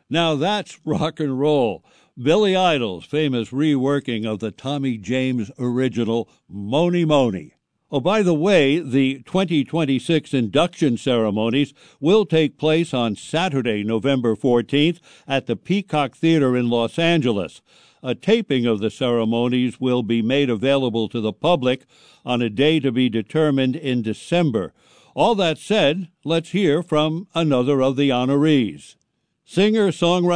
Now that's rock and roll. Billy Idol's famous reworking of the Tommy James original Mony Mony. Oh, by the way, the 2026 induction ceremonies will take place on Saturday, November 14th at the Peacock Theater in Los Angeles. A taping of the ceremonies will be made available to the public on a day to be determined in December. All that said, let's hear from another of the honorees. Singer-songwriter